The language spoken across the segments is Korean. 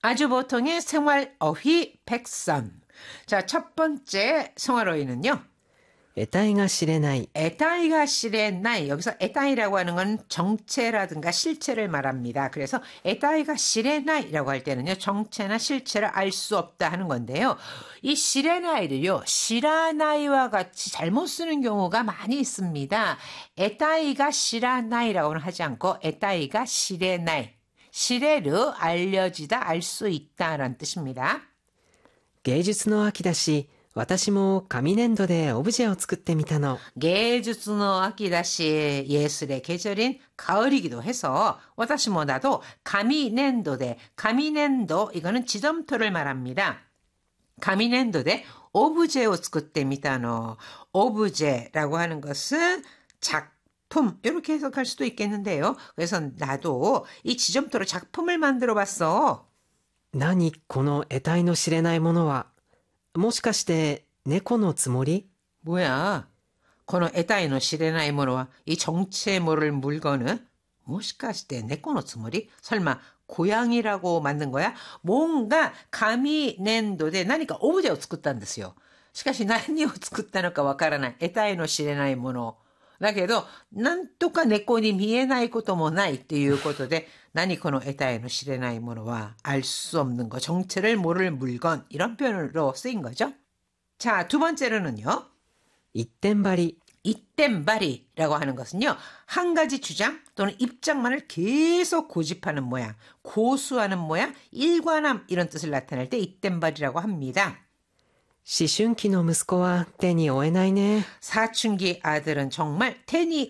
아주 보통의 생활 어휘 백선. 자, 첫 번째 생활 어휘는요. 得体が知れない。 에타이가 시레나이. 여기서 에타이라고 하는 건 정체라든가 실체를 말합니다. 그래서 에타이가 시레나이라고 할 때는요. 정체나 실체를 알 수 없다 하는 건데요. 이 시레나이를요. 시라나이와 같이 잘못 쓰는 경우가 많이 있습니다. 에타이가 시라나이라고는 하지 않고 에타이가 시레나이. 시레르 알려지다 알 수 있다라는 뜻입니다. 芸術の秋だし、私も紙粘土でオブジェを作ってみたの。 芸術の 秋だし 예술의 계절인 가을이기도 해서 私も 나도 가미넨도대 가미넨도 이거는 지점토를 말합니다. 가미넨도대 오브제を 作ってみたの. 오브제라고 하는 것은 작품 이렇게 해석할 수도 있겠는데요. 그래서 나도 이 지점토로 작품을 만들어 봤어. 何この得体の知れないものは。もしかして猫のつもり？ 뭐야? この 에타이노 시레나이 모노와 이 정체 모를 물건은 もしかして 猫のつもり? 설마 고양이라고 만든 거야? 뭔가 감이 낸도데何か 오브제를 作ったんですよ. しかし何を作ったのかわからない. 得体の知れないものだけどなんとか猫に見えないこともないっていうことで何この得体の知れないものは 알 수 없는 거, 정체를 모를 물건 이런 표현으로 쓰인 거죠. 자, 두 번째로는요. 一点張り。 이땐바리라고 하는 것은요. 한 가지 주장 또는 입장만을 계속 고집하는 모양, 고수하는 모양, 일관함 이런 뜻을 나타낼 때 이땐바리라고 합니다. 思春期の息子は手に負えないね。 사춘기 아들은 정말 테니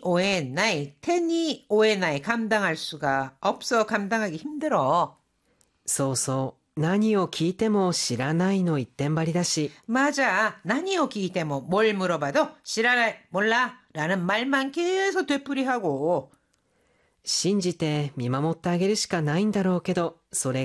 오에나이 감당할 수가 없어. 감당하기 힘들어. そうそう。何を聞いても知らないの一点張りだし。 맞아. 나니오 기이테모 뭘 물어봐도 시라라 몰라 라는 말만 계속 되풀이하고 信じて見守ってあげるしかないんだろうけど、それ